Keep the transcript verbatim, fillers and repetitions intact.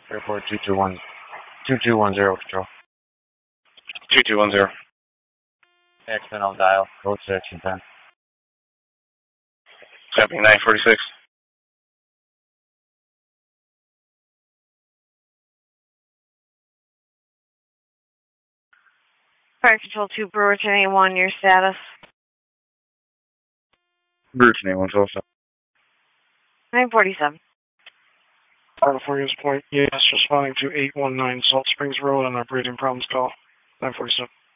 Airport two two one, two two one zero control. two two one zero. Accidental dial, code section ten. Copy, nine forty-six. Fire Control two, Brewerton A one, your status? Brewerton A one, twelve. nine forty-seven. Part four is point. Yes, responding to eight one nine Salt Springs Road on operating problems call. nine forty-seven.